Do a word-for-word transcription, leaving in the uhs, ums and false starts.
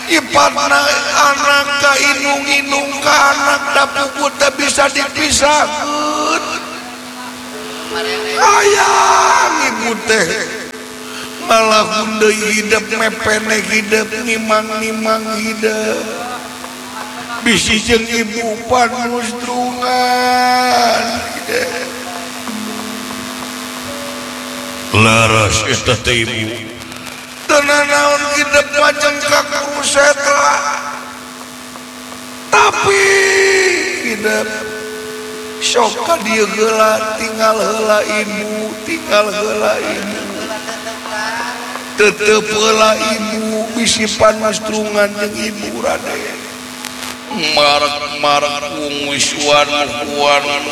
Iparna anak ka inung-inung ka anak da puput da bisa dipisahkeun. Hayang ibu teh malah deui hidup mepene hidup nimang-nimang hidup. Bisi jeung ibu panmustrungan. Laras eta teh ibu. Tenanaun hidup macam kakuruset lah. Tapi hidup sok ka dieu geula tinggal heula ibu, tinggal heula ibu. Tetep heula ibu bisi panmustrungan jeung ibu Raden. Marak-marak ungwiswan kuan